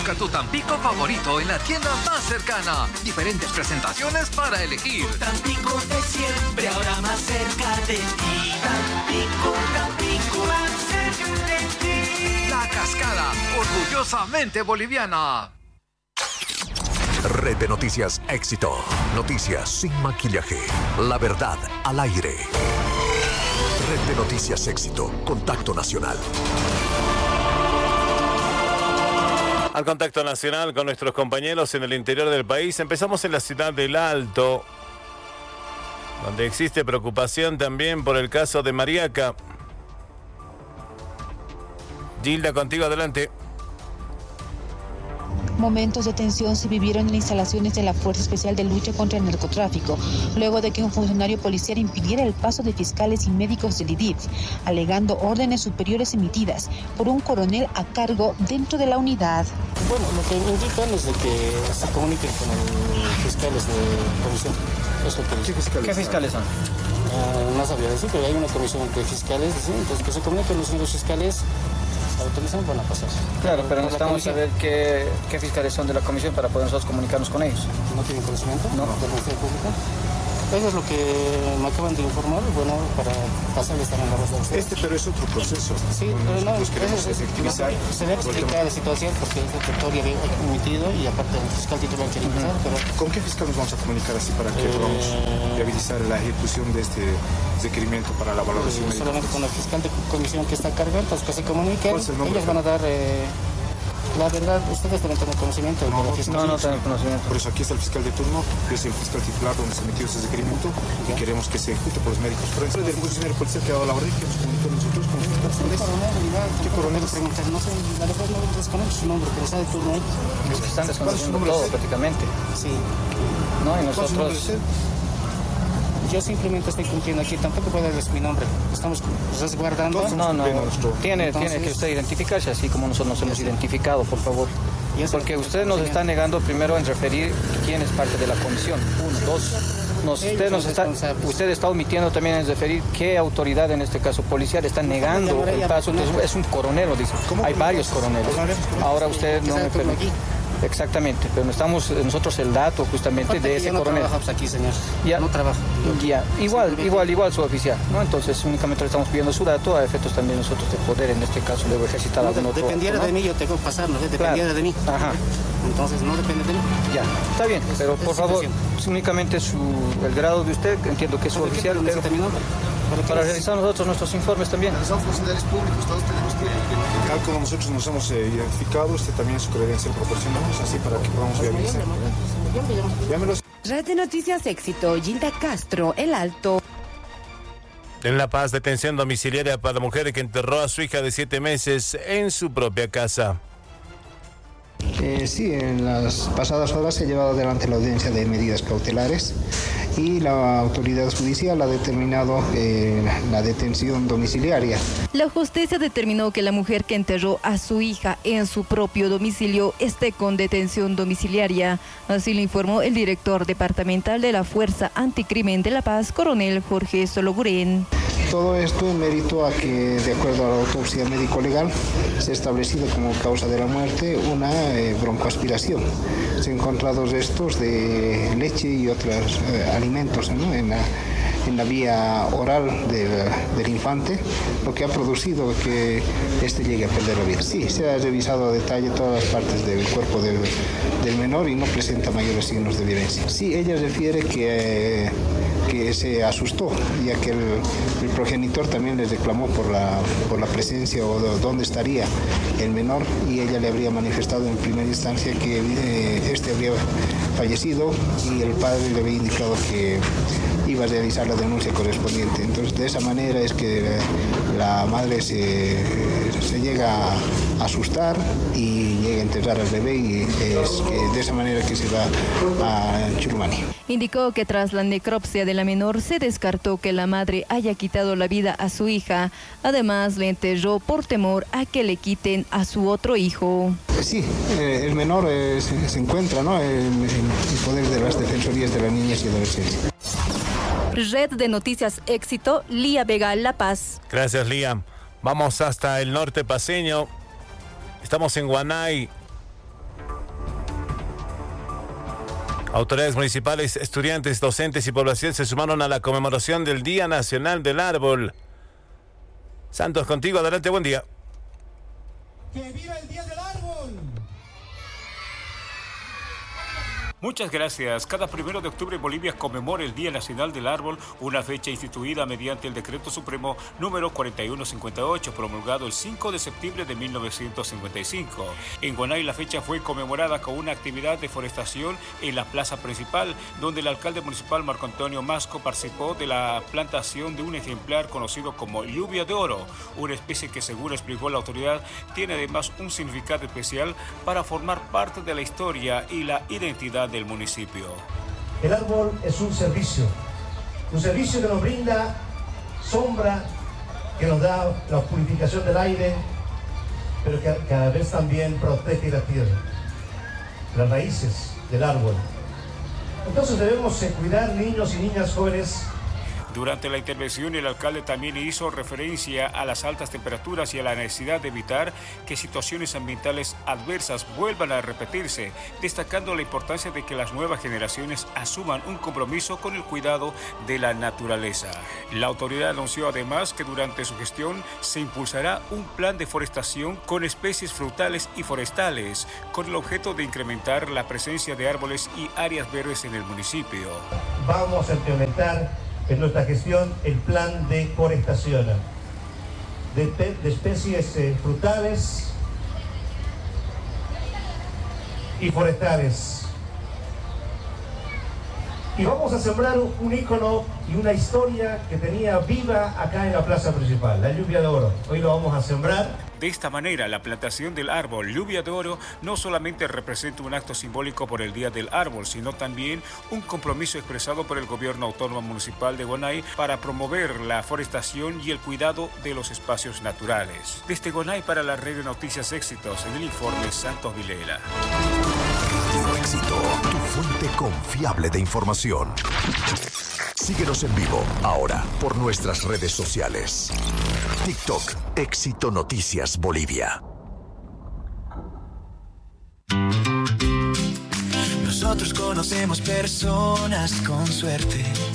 Busca tu Tampico favorito en la tienda más cercana. Diferentes presentaciones para elegir. Tampico de siempre, ahora más cerca de ti. Tampico, Tampico, más cerca de ti. La Cascada, orgullosamente boliviana. Red de Noticias Éxito. Noticias sin maquillaje. La verdad al aire. Red de Noticias Éxito. Contacto Nacional. Al contacto nacional con nuestros compañeros en el interior del país. Empezamos en la ciudad del Alto, donde existe preocupación también por el caso de Mariaca. Gilda, contigo, adelante. Momentos de tensión se vivieron en instalaciones de la Fuerza Especial de Lucha contra el Narcotráfico, luego de que un funcionario policial impidiera el paso de fiscales y médicos del IDIF, alegando órdenes superiores emitidas por un coronel a cargo dentro de la unidad. Bueno, lo que indican es de que se comuniquen con los fiscales de comisión. ¿Qué fiscales son? No sabía decir, pero hay una comisión de fiscales, ¿sí? Entonces que se comuniquen los señores fiscales. La autorización van a pasar. Claro, pero necesitamos saber qué fiscales son de la comisión para poder nosotros comunicarnos con ellos. ¿No tienen conocimiento? No. ¿De la Ministerio Pública? Eso es lo que me acaban de informar, bueno, para pasarles también la voz de ustedes. Pero es otro proceso. Sí, pero no, queremos efectivizar. Se debe explicar la situación porque es declaratoria emitido y aparte el fiscal titular quiere empezar, pero... ¿Con qué fiscal nos vamos a comunicar así para que podamos viabilizar la ejecución de este requerimiento para la valoración? Solamente con el fiscal de comisión que está a cargo, entonces que se comuniquen, ellos van a dar... La verdad, ustedes deben tener conocimiento de la fiscalía. No tengo conocimiento. Por eso aquí está el fiscal de turno, que es el fiscal titular donde se emitió ese requerimiento y queremos que se ejecute por los médicos forenses. Del funcionario policial que ha dado la orden, que nos comunicó a nosotros con el ¿Qué coronel? No sé, la verdad no desconozco su nombre, pero está de turno ahí. Es que están desconociendo todo prácticamente. Sí. No, y nosotros... Yo simplemente estoy cumpliendo aquí, tampoco puedo decir mi nombre. Estamos resguardando. No. Tiene que usted identificarse así como nosotros nos hemos identificado, por favor. Porque usted nos está negando primero en referir quién es parte de la comisión. Uno, dos. Usted está omitiendo también en referir qué autoridad, en este caso policial, está negando el paso. Entonces, es un coronel, dice. Hay varios coroneles. Ahora usted no me permite. Exactamente, pero estamos nosotros el dato justamente de ese coronel. No trabajo aquí, señor. Ya. No trabajo. Ya, igual su oficial, ¿no? Entonces únicamente le estamos pidiendo su dato a efectos también nosotros de poder, en este caso, luego ejercitar algún otro. Dependiera de mí, yo tengo que pasarlo, dependiera de mí. Ajá. Entonces no depende de mí. Ya, está bien, pero por favor, únicamente el grado de usted, entiendo que es su oficial. Para realizar nosotros nuestros informes también. Son funcionarios públicos, todos tenemos que... Tal como nosotros nos hemos identificado, también su credencial proporcionamos, así para que podamos viabilizar. Red de Noticias Éxito, Gilda Castro, El Alto. En La Paz, detención domiciliaria para mujer que enterró a su hija de 7 meses en su propia casa. Sí, en las pasadas horas se ha llevado adelante la audiencia de medidas cautelares y la autoridad judicial ha determinado la detención domiciliaria. La justicia determinó que la mujer que enterró a su hija en su propio domicilio esté con detención domiciliaria. Así lo informó el director departamental de la Fuerza Anticrimen de La Paz, coronel Jorge Sologuren. Todo esto en mérito a que, de acuerdo a la autopsia médico-legal, se ha establecido como causa de la muerte una broncoaspiración. Se han encontrado restos de leche y otros alimentos, ¿no?, en la vía oral del infante, lo que ha producido que éste llegue a perder la vida. Sí, se ha revisado a detalle todas las partes del cuerpo del menor y no presenta mayores signos de violencia. Sí, ella refiere que se asustó, ya que el progenitor también les reclamó por la presencia o dónde estaría el menor, y ella le habría manifestado en primera instancia que este habría fallecido y el padre le había indicado que iba a realizar la denuncia correspondiente. Entonces, de esa manera es que la madre se llega a asustar y llega a enterrar al bebé, y es de esa manera que se va a Churumani. Indicó que tras la necropsia de la menor se descartó que la madre haya quitado la vida a su hija. Además, le enterró por temor a que le quiten a su otro hijo. Sí, el menor se encuentra, ¿no?, en poder de las defensorías de las niñas y adolescencia. Red de Noticias Éxito, Lía Vega, La Paz. Gracias, Lía. Vamos hasta el norte paceño. Estamos en Guanay. Autoridades municipales, estudiantes, docentes y población se sumaron a la conmemoración del Día Nacional del Árbol. Santos, contigo, adelante, buen día. ¡Que viva el Día del Árbol! Muchas gracias. Cada 1 de octubre Bolivia conmemora el Día Nacional del Árbol, una fecha instituida mediante el Decreto Supremo número 4158, promulgado el 5 de septiembre de 1955. En Guanay la fecha fue conmemorada con una actividad de forestación en la plaza principal, donde el alcalde municipal Marco Antonio Masco participó de la plantación de un ejemplar conocido como lluvia de oro, una especie que, según explicó la autoridad, tiene además un significado especial para formar parte de la historia y la identidad del municipio. El árbol es un servicio que nos brinda sombra, que nos da la purificación del aire, pero que a la vez también protege la tierra, las raíces del árbol. Entonces debemos cuidar niños y niñas jóvenes. Durante la intervención, el alcalde también hizo referencia a las altas temperaturas y a la necesidad de evitar que situaciones ambientales adversas vuelvan a repetirse, destacando la importancia de que las nuevas generaciones asuman un compromiso con el cuidado de la naturaleza. La autoridad anunció además que durante su gestión se impulsará un plan de forestación con especies frutales y forestales, con el objeto de incrementar la presencia de árboles y áreas verdes en el municipio. Vamos a implementar en nuestra gestión el plan de forestación de especies frutales y forestales. Y vamos a sembrar un ícono y una historia que tenía viva acá en la plaza principal, la lluvia de oro. Hoy lo vamos a sembrar. De esta manera, la plantación del árbol lluvia de oro no solamente representa un acto simbólico por el Día del Árbol, sino también un compromiso expresado por el Gobierno Autónomo Municipal de Guanay para promover la forestación y el cuidado de los espacios naturales. Desde Guanay para la Red de Noticias Éxitos, en el informe Santos Vilela. Radio Éxito, tu fuente confiable de información. Síguenos en vivo ahora por nuestras redes sociales. TikTok, Éxito Noticias Bolivia. Nosotros conocemos personas con suerte